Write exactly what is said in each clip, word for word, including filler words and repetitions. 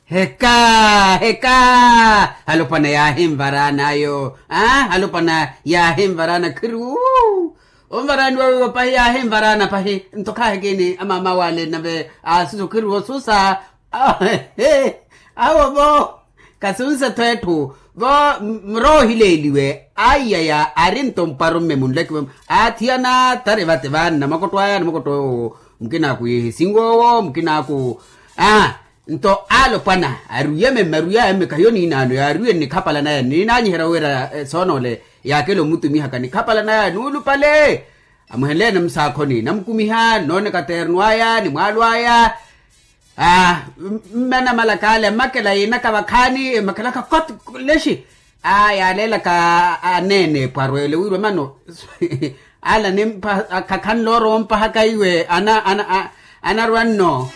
Heka, heka, halo pana ya hemvarana yo, ah, halo pana ya hemvarana kru, omvarana wa pa ya hemvarana pa he, ntoka hegeni ama mawale nabe, ah, susu kru susa, ah, he, awo bo, kasunsa twetu, bo mro hileliwe, ayaya, arintom parum memundek, atiana tarevate van, namakotwa, namakoto, mkina kuye singo, mkina ku, ah, nto alo pana aruye me maruya me kayoni nano ya aruye ni kapala na ni nani herawera eh, sonole ya kelo mutu mi hakani kapala na nulu pale amuhele na msakoni namkumiha none katernwaya ni mwalwaya ah mena malakale makela ina kabakani makela ka kot leshi ah ya lela ka anene parwele wirwe mano ala nimpa kakan loro mpa hakaiwe ana ana ana rwanno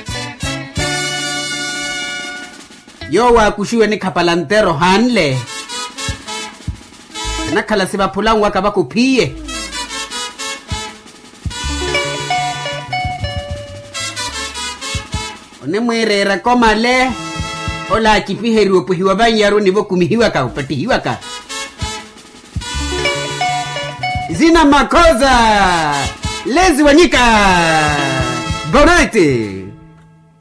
yo wa kushiwe ni kapalantero hanle nakala siba pulang waka bakupiye one mwirera komale ola kipiheru opuhiwa banyaru nibo kumihiwa ka upatihiwa ka zina makoza lezi wanyika bonete